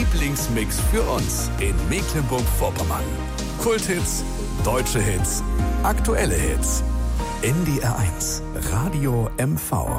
Lieblingsmix für uns in Mecklenburg-Vorpommern. Kulthits, deutsche Hits, aktuelle Hits. NDR 1, Radio MV.